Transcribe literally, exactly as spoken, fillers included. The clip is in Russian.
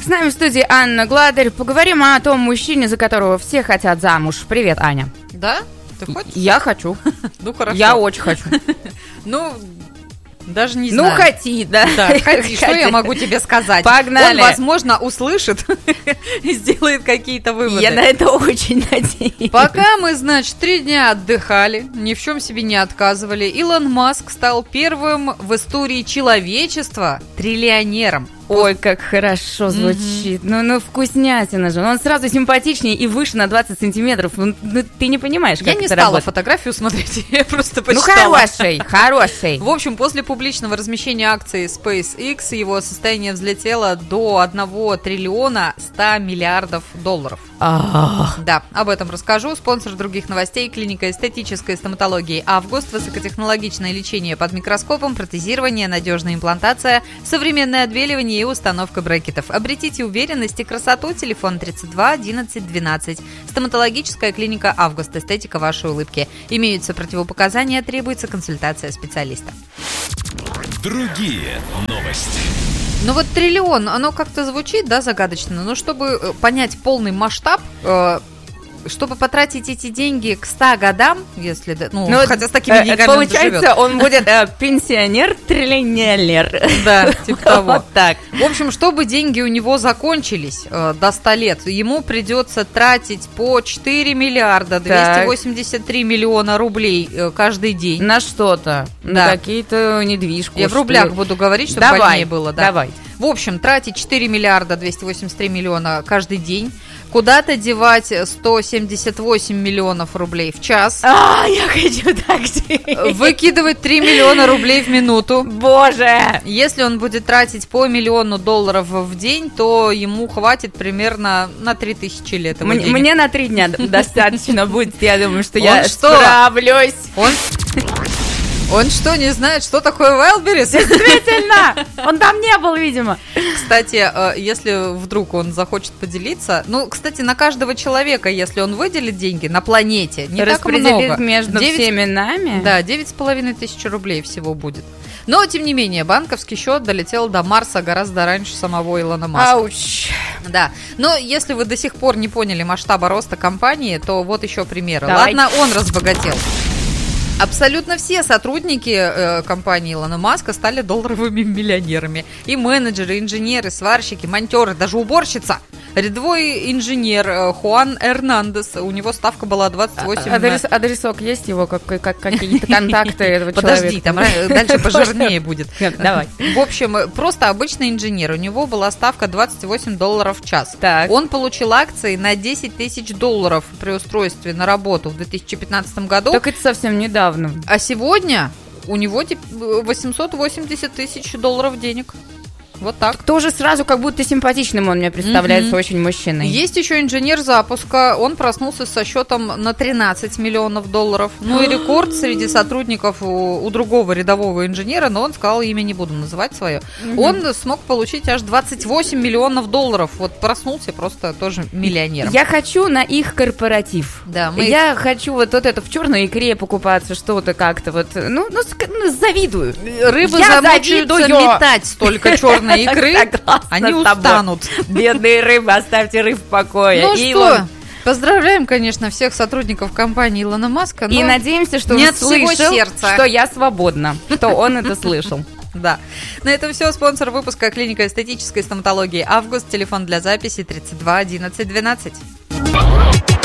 С нами в студии Анна Гладырь. Поговорим о том мужчине, за которого все хотят замуж. Привет, Аня. Да? Ты хочешь? Я хочу. Ну, хорошо. Я очень хочу. Ну, даже не ну, знаю. Ну, хоти, да. Да, хоти. Что я могу тебе сказать? Погнали. Он, возможно, услышит и сделает какие-то выводы. Я на это очень надеюсь. Пока мы, значит, три дня отдыхали, ни в чем себе не отказывали, Илон Маск стал первым в истории человечества триллионером. Ой, как хорошо звучит. Mm-hmm. Ну, ну, вкуснятина же. Он сразу симпатичнее и выше на двадцать сантиметров. Ну, ну ты не понимаешь, как я это не стала работает. Фотографию смотреть, я просто почитала. Ну, хороший, хороший. В общем, после публичного размещения акций SpaceX его состояние взлетело до одного триллиона ста миллиардов долларов. Ах. Да, об этом расскажу. Спонсор других новостей — клиника эстетической стоматологии «Август». Высокотехнологичное лечение под микроскопом, протезирование, надежная имплантация, современное отбеливание и установка брекетов. Обретите уверенность и красоту. Телефон тридцать два одиннадцать двенадцать. Стоматологическая клиника «Август». Эстетика вашей улыбки. Имеются противопоказания, требуется консультация специалиста. Другие новости. Ну вот триллион, оно как-то звучит, да, загадочно, но чтобы понять полный масштаб, э, чтобы потратить эти деньги к ста годам, если, ну, ну хотя с такими э, деньгами получается, он, он будет э, пенсионер-триллионер. Да, типа того. Вот так. В общем, чтобы деньги у него закончились э, до ста лет, ему придется тратить по четыре миллиарда двести восемьдесят три миллиона рублей э, каждый день. На что-то, да. На какие-то недвижку. Я в рублях ли? Буду говорить, чтобы давай, больнее было. Да. Давай. В общем, тратить четыре миллиарда двести восемьдесят три миллиона каждый день. Куда-то девать сто семьдесят восемь миллионов рублей в час. А, я хочу так же. Выкидывать три миллиона рублей в минуту. Боже! Если он будет тратить по миллиону долларов в день, то ему хватит примерно на три тысячи лет. Мне, мне на три дня достаточно будет. Я думаю, что он я что? справлюсь. Он... Он что, не знает, что такое Wildberries? Действительно! Он там не был, видимо. Кстати, если вдруг он захочет поделиться... Ну, кстати, на каждого человека, если он выделит деньги на планете, не так много. Между девять... всеми нами? Да, девять с половиной тысяч рублей всего будет. Но, тем не менее, банковский счет долетел до Марса гораздо раньше самого Илона Маска. Ауч! Да, но если вы до сих пор не поняли масштаба роста компании, то вот еще примеры. Давай. Ладно, он разбогател. Абсолютно все сотрудники э, компании Илона Маска стали долларовыми миллионерами. И менеджеры, инженеры, сварщики, монтеры, даже уборщица. Рядовой инженер э, Хуан Эрнандес, у него ставка была двадцать восемь... Адрес, адресок есть его, как, как, какие-то контакты этого человека? Подожди, там дальше пожирнее будет. Давай. В общем, просто обычный инженер. У него была ставка двадцать восемь долларов в час. Так. Он получил акции на десять тысяч долларов при устройстве на работу в две тысячи пятнадцатом году. Так это совсем недавно. А сегодня у него восемьсот восемьдесят тысяч долларов денег. Вот так. Тоже сразу как будто симпатичным он мне представляется, mm-hmm. очень мужчиной. Есть еще инженер запуска. Он проснулся со счетом на тринадцать миллионов долларов. Ну и рекорд среди сотрудников у, у другого рядового инженера, но он сказал, имя не буду называть свое. Mm-hmm. Он смог получить аж двадцать восемь миллионов долларов. Вот проснулся просто тоже миллионером. Я хочу на их корпоратив. Да, мы Я их... хочу вот, вот это в черной икре покупаться, что-то как-то вот. Ну, ну, ну завидую. Рыбы Я замучаются завидую. метать столько черной икры, они устанут. Бедные рыбы, оставьте рыб в покое. Ну и что, вот... поздравляем, конечно, всех сотрудников компании Илона Маска. И надеемся, что не он от всего слышал, сердца. что я свободна, что он это слышал. Да. На этом все. Спонсор выпуска — клиника эстетической стоматологии «Август». Телефон для записи тридцать два одиннадцать двенадцать.